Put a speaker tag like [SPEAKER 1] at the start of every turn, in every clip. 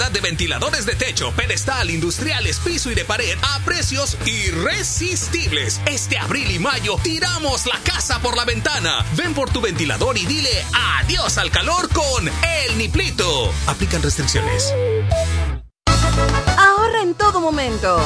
[SPEAKER 1] variedad de ventiladores de techo, pedestal, industriales, piso y de pared a precios irresistibles. Este abril y mayo tiramos la casa por la ventana. Ven por tu ventilador y dile adiós al calor con El Niplito. Aplican restricciones.
[SPEAKER 2] Ahorra en todo momento.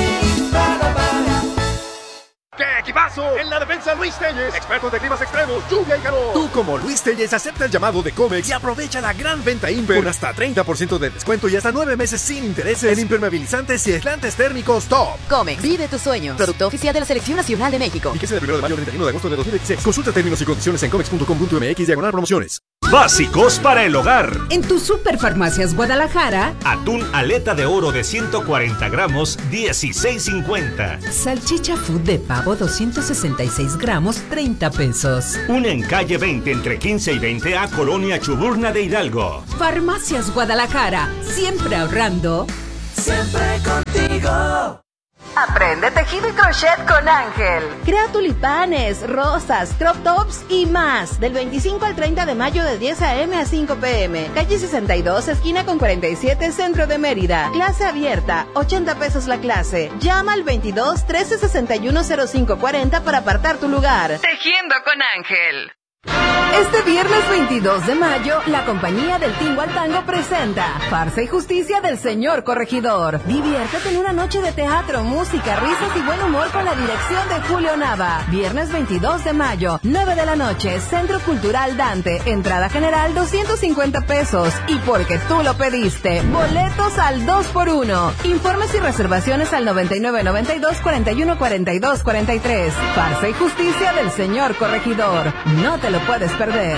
[SPEAKER 3] ¡Qué equipazo! En la defensa, Luis Telles, expertos de climas extremos, lluvia y calor.
[SPEAKER 4] Tú, como Luis Telles, acepta el llamado de Comex y aprovecha la gran venta Imper con hasta 30% de descuento y hasta 9 meses sin intereses en impermeabilizantes y aislantes térmicos top.
[SPEAKER 2] Comex, vive tus sueños. Producto oficial de la Selección Nacional de México.
[SPEAKER 4] Fíjese del 1 de mayo al 31 de agosto de 2016. Consulta términos y condiciones en comex.com.mx/promociones.
[SPEAKER 5] Básicos para el hogar.
[SPEAKER 6] En tu Superfarmacias Guadalajara,
[SPEAKER 5] Atún aleta de oro de 140 gramos, $16.50.
[SPEAKER 6] salchicha food de pavo 266 gramos, 30 pesos.
[SPEAKER 5] Una en calle 20 entre 15 y 20 a Colonia Chuburna de Hidalgo.
[SPEAKER 6] Farmacias Guadalajara, siempre ahorrando.
[SPEAKER 7] Siempre contigo.
[SPEAKER 2] Aprende tejido y crochet con Ángel. Crea tulipanes, rosas, crop tops y más. Del 25 al 30 de mayo de 10 a.m. a 5 p.m. Calle 62, esquina con 47, centro de Mérida. Clase abierta, 80 pesos la clase. Llama al 22 13 61 05 40 para apartar tu lugar. Tejiendo con Ángel. Este viernes 22 de mayo, la compañía del Tingo al Tango presenta Farsa y Justicia del Señor Corregidor. Diviértete en una noche de teatro, música, risas y buen humor con la dirección de Julio Nava. Viernes 22 de mayo, 9 de la noche, Centro Cultural Dante. Entrada general 250 pesos. Y porque tú lo pediste, boletos al 2x1. Informes y reservaciones al 9992 41 42 43. Farsa y Justicia del Señor Corregidor. No te lo puedes perder.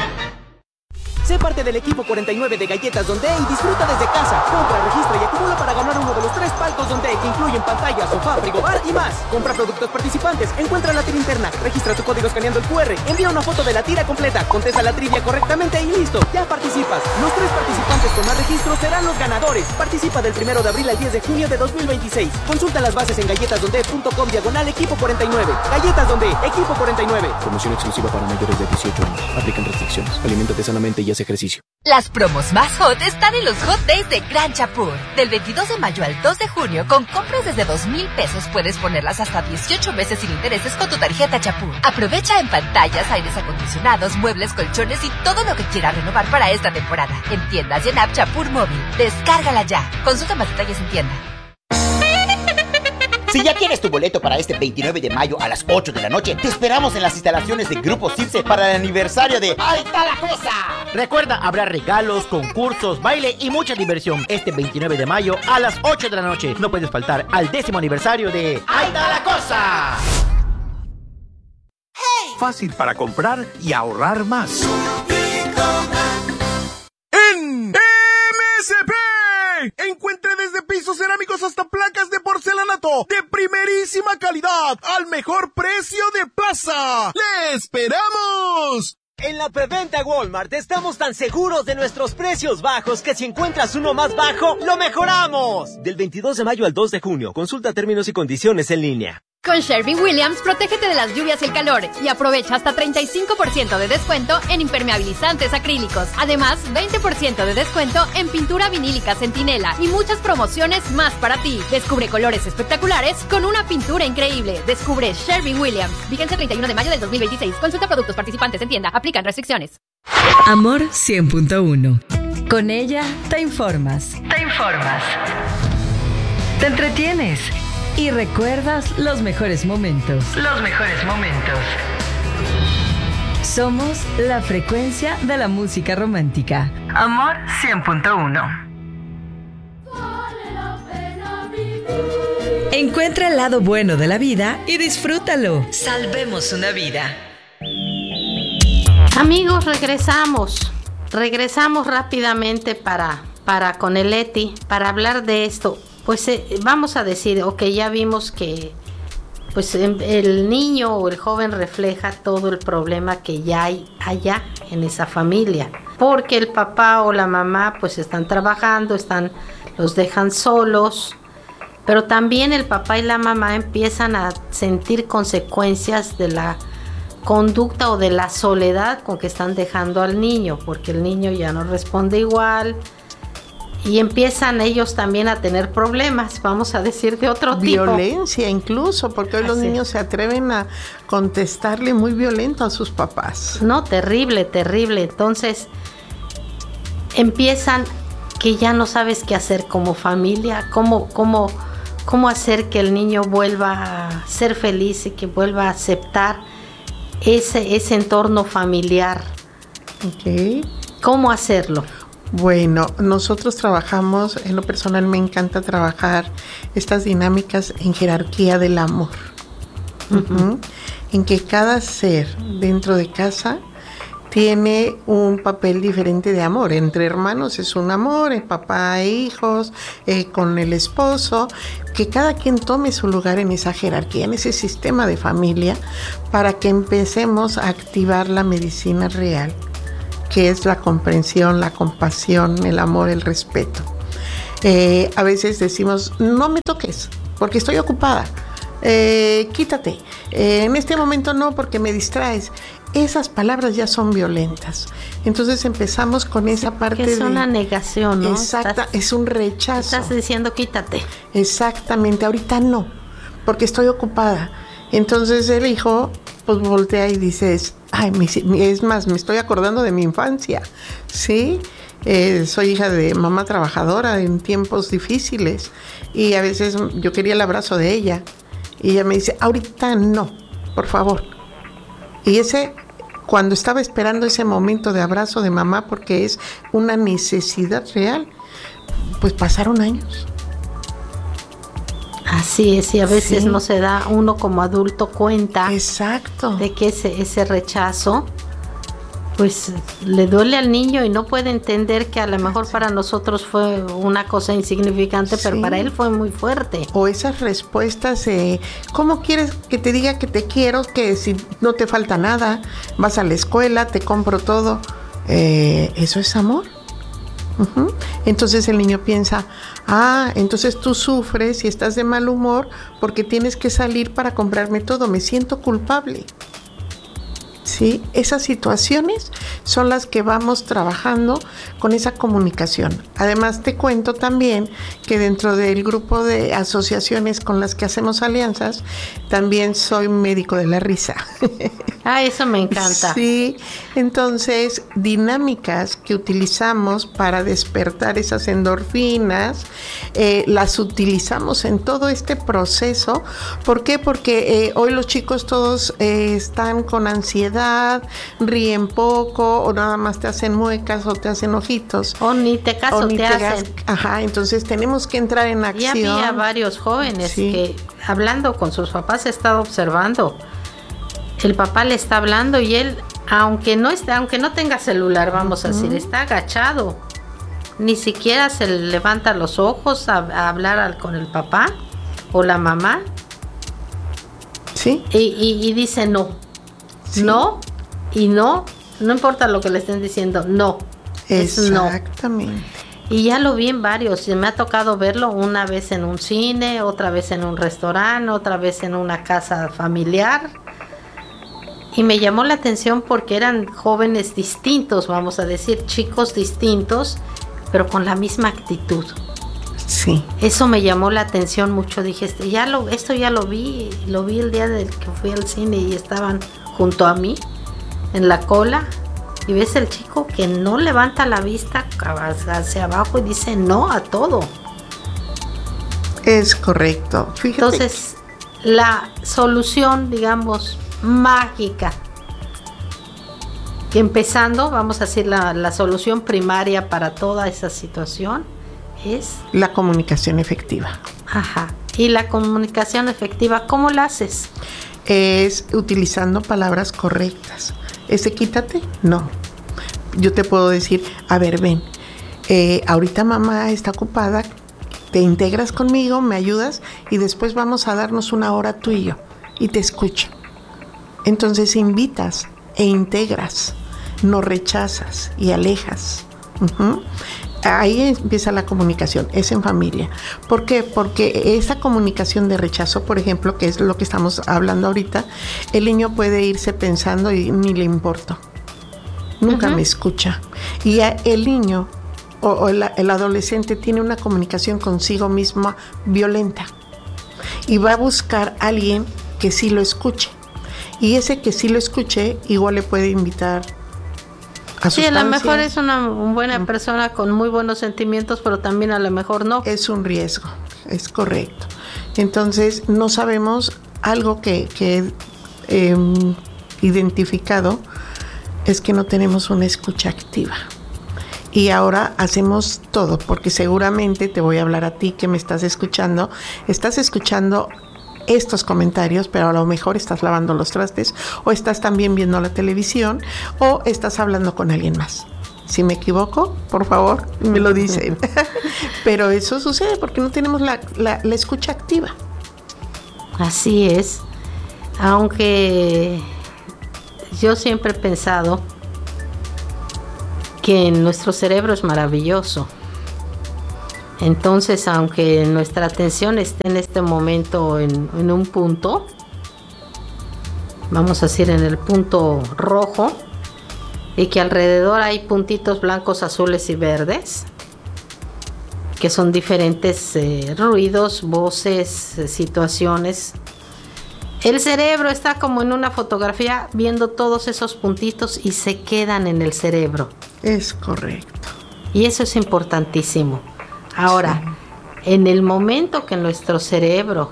[SPEAKER 8] Sé parte del equipo 49 de Galletas Donde y disfruta desde casa. Compra, registra y acumula para ganar uno de los 3 palcos Donde que incluyen pantalla, sofá, frigobar y más. Compra productos participantes, encuentra la tira interna, registra tu código escaneando el QR, envía una foto de la tira completa, contesta la trivia correctamente y listo, ya participas. Los 3 participantes con más registros serán los ganadores. Participa del 1 de abril al 10 de junio de 2026. Consulta las bases en galletasdonde.com/equipo 49. Galletas Donde, equipo 49.
[SPEAKER 9] Promoción exclusiva para mayores de 18 años. Aplican restricciones. Aliméntate sanamente y ejercicio.
[SPEAKER 10] Las promos más hot están en los Hot Days de Gran Chapur. Del 22 de mayo al 2 de junio, con compras desde 2,000 pesos puedes ponerlas hasta 18 meses sin intereses con tu tarjeta Chapur. Aprovecha en pantallas, aires acondicionados, muebles, colchones y todo lo que quieras renovar para esta temporada. En tiendas y en app Chapur Móvil. Descárgala ya. Consulta más detalles en tienda.
[SPEAKER 11] Si ya tienes tu boleto para este 29 de mayo a las 8 de la noche, te esperamos en las instalaciones de Grupo Circe para el aniversario de ¡Ahí está la cosa!
[SPEAKER 12] Recuerda, habrá regalos, concursos, baile y mucha diversión este 29 de mayo a las 8 de la noche. No puedes faltar al 10º aniversario de ¡Ahí está la cosa!
[SPEAKER 3] Fácil para comprar y ahorrar más. En MSP. Encuentre desde pisos cerámicos hasta placas de porcelanato de primerísima calidad al mejor precio de plaza. ¡Le esperamos!
[SPEAKER 8] En la preventa Walmart estamos tan seguros de nuestros precios bajos que si encuentras uno más bajo, ¡lo mejoramos! Del 22 de mayo al 2 de junio, consulta términos y condiciones en línea.
[SPEAKER 13] Con Sherwin-Williams, protégete de las lluvias y el calor y aprovecha hasta 35% de descuento en impermeabilizantes acrílicos. Además, 20% de descuento en pintura vinílica Centinela y muchas promociones más para ti. Descubre colores espectaculares con una pintura increíble. Descubre Sherwin-Williams. Vigencia 31 de mayo del 2026. Consulta productos participantes en tienda. Aplican restricciones.
[SPEAKER 14] Amor 100.1. Con ella te informas. Te entretienes. Y recuerdas los mejores momentos. Somos la frecuencia de la música romántica. Amor 100.1. Encuentra el lado bueno de la vida y disfrútalo. Salvemos una vida.
[SPEAKER 15] Amigos, regresamos rápidamente para con el Eti, para hablar de esto. Pues vamos a decir, ya vimos que pues el niño o el joven refleja todo el problema que ya hay allá en esa familia, porque el papá o la mamá pues están trabajando, los dejan solos, pero también el papá y la mamá empiezan a sentir consecuencias de la conducta o de la soledad con que están dejando al niño, porque el niño ya no responde igual. y empiezan ellos también a tener problemas, vamos a decir, de otro tipo.
[SPEAKER 16] Violencia incluso, porque hoy los niños se atreven a contestarle muy violento a sus papás.
[SPEAKER 15] No, terrible, terrible. Entonces, empiezan que ya no sabes qué hacer como familia, cómo hacer que el niño vuelva a ser feliz y que vuelva a aceptar ese entorno familiar.
[SPEAKER 16] Okay.
[SPEAKER 15] ¿Cómo hacerlo?
[SPEAKER 16] Bueno, nosotros trabajamos, en lo personal me encanta trabajar estas dinámicas en jerarquía del amor. Uh-huh. En que cada ser dentro de casa tiene un papel diferente de amor. Entre hermanos es un amor, el papá e hijos, con el esposo, que cada quien tome su lugar en esa jerarquía, en ese sistema de familia, para que empecemos a activar la medicina real, que es la comprensión, la compasión, el amor, el respeto. A veces decimos, no me toques, porque estoy ocupada, quítate, en este momento no, porque me distraes. Esas palabras ya son violentas. Entonces empezamos con esa parte
[SPEAKER 15] que es una negación, ¿no?
[SPEAKER 16] Exacta, es un rechazo.
[SPEAKER 15] Estás diciendo quítate.
[SPEAKER 16] Exactamente, ahorita no, porque estoy ocupada. Entonces el hijo pues voltea y dices, ay, es más, me estoy acordando de mi infancia, ¿sí? Soy hija de mamá trabajadora en tiempos difíciles y a veces yo quería el abrazo de ella y ella me dice, ahorita no, por favor. Y cuando estaba esperando ese momento de abrazo de mamá, porque es una necesidad real, pues pasaron años.
[SPEAKER 15] Así es, y a veces no se da uno como adulto cuenta.
[SPEAKER 16] Exacto.
[SPEAKER 15] De que ese rechazo, pues le duele al niño y no puede entender que a lo mejor para nosotros fue una cosa insignificante, pero para él fue muy fuerte.
[SPEAKER 16] O esas respuestas, ¿cómo quieres que te diga que te quiero? Que si no te falta nada, vas a la escuela, te compro todo. ¿Eso es amor? Uh-huh. Entonces el niño piensa, entonces tú sufres y estás de mal humor porque tienes que salir para comprarme todo, me siento culpable. ¿Sí? Esas situaciones son las que vamos trabajando con esa comunicación. Además te cuento también que dentro del grupo de asociaciones con las que hacemos alianzas, también soy médico de la risa.
[SPEAKER 15] Eso me encanta.
[SPEAKER 16] Sí, entonces dinámicas que utilizamos para despertar esas endorfinas, las utilizamos en todo este proceso. ¿Por qué? Porque hoy los chicos todos están con ansiedad, ríen poco o nada más te hacen muecas o te hacen ojitos.
[SPEAKER 15] O ni te caso te hacen.
[SPEAKER 16] Ajá, entonces tenemos que entrar en acción.
[SPEAKER 15] Ya había varios jóvenes que hablando con sus papás he estado observando. El papá le está hablando y él, aunque no tenga celular, vamos a decir, está agachado. Ni siquiera se levanta los ojos a hablar con el papá o la mamá.
[SPEAKER 16] Sí.
[SPEAKER 15] Y dice no. Sí. No y no importa lo que le estén diciendo, no. Es no.
[SPEAKER 16] Exactamente.
[SPEAKER 15] Y ya lo vi en varios, y me ha tocado verlo una vez en un cine, otra vez en un restaurante, otra vez en una casa familiar. Y me llamó la atención porque eran jóvenes distintos, vamos a decir, chicos distintos, pero con la misma actitud.
[SPEAKER 16] Sí.
[SPEAKER 15] Eso me llamó la atención mucho. Dije, esto ya lo vi el día del que fui al cine y estaban junto a mí en la cola. Y ves el chico que no levanta la vista hacia abajo y dice no a todo.
[SPEAKER 16] Es correcto. Fíjate.
[SPEAKER 15] Entonces, la solución, digamos, mágica, que empezando, vamos a decir, la solución primaria para toda esa situación es
[SPEAKER 16] la comunicación efectiva.
[SPEAKER 15] Ajá. Y la comunicación efectiva, ¿cómo la haces?
[SPEAKER 16] Es utilizando palabras correctas. Quítate, no. Yo te puedo decir, a ver, ven, ahorita mamá está ocupada, te integras conmigo, me ayudas y después vamos a darnos una hora tú y yo y te escucho. Entonces invitas e integras, no rechazas y alejas. Uh-huh. Ahí empieza la comunicación, es en familia. ¿Por qué? Porque esa comunicación de rechazo, por ejemplo, que es lo que estamos hablando ahorita, el niño puede irse pensando y ni le importo. Nunca me escucha. Y el niño o el adolescente tiene una comunicación consigo misma violenta y va a buscar a alguien que sí lo escuche. Y ese que sí lo escuche igual le puede invitar a sustancias.
[SPEAKER 15] Sí, a lo mejor es una buena persona con muy buenos sentimientos, pero también a lo mejor no.
[SPEAKER 16] Es un riesgo, es correcto. Entonces no sabemos, algo que he identificado es que no tenemos una escucha activa. Y ahora hacemos todo, porque seguramente te voy a hablar a ti que me estás escuchando estos comentarios, pero a lo mejor estás lavando los trastes, o estás también viendo la televisión, o estás hablando con alguien más. Si me equivoco, por favor, me lo dicen. Pero eso sucede porque no tenemos la escucha activa.
[SPEAKER 15] Así es. Aunque yo siempre he pensado que nuestro cerebro es maravilloso. Entonces, aunque nuestra atención esté en este momento en un punto, vamos a decir en el punto rojo, y que alrededor hay puntitos blancos, azules y verdes, que son diferentes ruidos, voces, situaciones. El cerebro está como en una fotografía viendo todos esos puntitos y se quedan en el cerebro.
[SPEAKER 16] Es correcto.
[SPEAKER 15] Y eso es importantísimo. Ahora, sí, en el momento que nuestro cerebro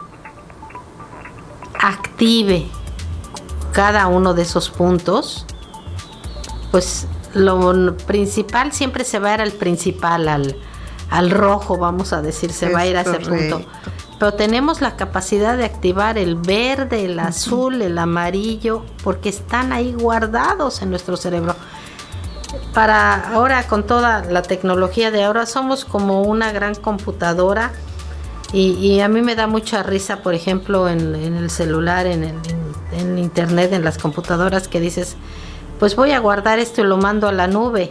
[SPEAKER 15] active cada uno de esos puntos, pues lo principal siempre se va a ir al principal, al rojo, vamos a decir, se va a ir a ese punto. Pero tenemos la capacidad de activar el verde, el azul, el amarillo, porque están ahí guardados en nuestro cerebro. Para ahora, con toda la tecnología de ahora, somos como una gran computadora, y a mí me da mucha risa, por ejemplo, en el celular, en internet, en las computadoras, que dices, pues voy a guardar esto y lo mando a la nube.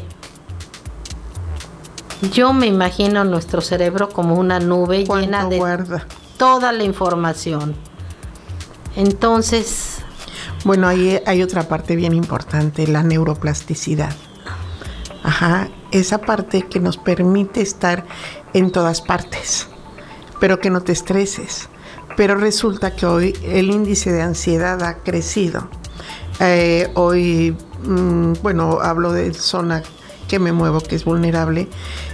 [SPEAKER 15] Yo me imagino nuestro cerebro como una nube llena de toda la información. Entonces,
[SPEAKER 16] bueno, ahí hay otra parte bien importante, la neuroplasticidad. Ajá, esa parte que nos permite estar en todas partes, pero que no te estreses. Pero resulta que hoy el índice de ansiedad ha crecido. Hoy, bueno, hablo de zona que me muevo, que es vulnerable.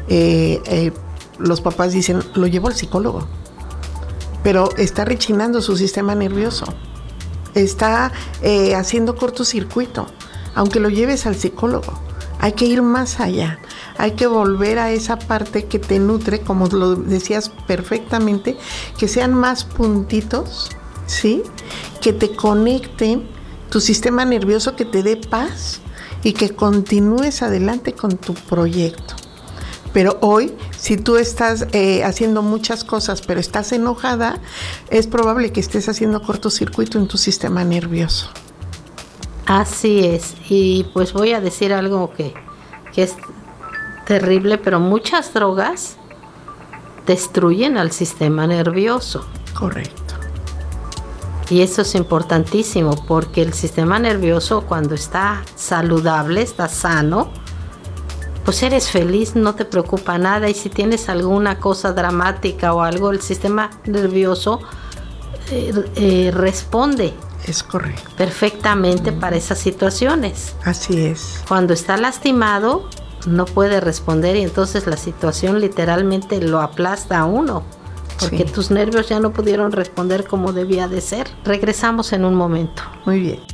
[SPEAKER 16] Los papás dicen, lo llevo al psicólogo, pero está rechinando su sistema nervioso, está haciendo cortocircuito. Aunque lo lleves al psicólogo, hay que ir más allá, hay que volver a esa parte que te nutre, como lo decías perfectamente, que sean más puntitos, ¿sí? Que te conecten tu sistema nervioso, que te dé paz y que continúes adelante con tu proyecto. Pero hoy, si tú estás haciendo muchas cosas, pero estás enojada, es probable que estés haciendo cortocircuito en tu sistema nervioso.
[SPEAKER 15] Así es. Y pues voy a decir algo que es terrible, pero muchas drogas destruyen al sistema nervioso.
[SPEAKER 16] Correcto.
[SPEAKER 15] Y eso es importantísimo, porque el sistema nervioso, cuando está saludable, está sano, pues eres feliz, no te preocupa nada. Y si tienes alguna cosa dramática o algo, el sistema nervioso responde.
[SPEAKER 16] Es correcto.
[SPEAKER 15] Perfectamente para esas situaciones.
[SPEAKER 16] Así es.
[SPEAKER 15] Cuando está lastimado, no puede responder, y entonces la situación literalmente lo aplasta a uno. Porque tus nervios ya no pudieron responder como debía de ser. Regresamos en un momento.
[SPEAKER 16] Muy bien.